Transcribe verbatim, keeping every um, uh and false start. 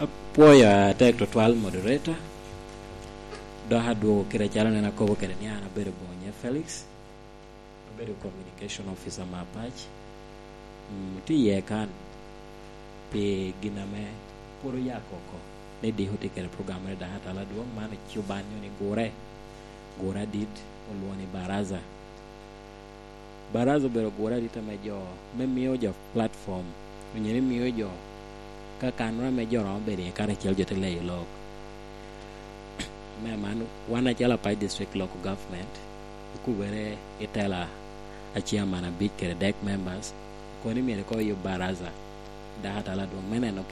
Poya tek to twal moderator. Do hadu kire chalane na kobo kire ni ana bere bonye Felix. Bere communication officer mapach. Ti ye kan pe giname puro yakoko. Ne di hote kire program re da hatala duong mane chubanyo ni gore. Gora dit olwoni baraza. Baraza bero gora dita mejo me miyo jo platform. Mnyeni miyo jo kakanwa me joro beri kare chel jote le lok me man wana chala pa district local government ku bere itela a chairman a big kere deck members ko ni mere ko yo baraza da hatala do meneno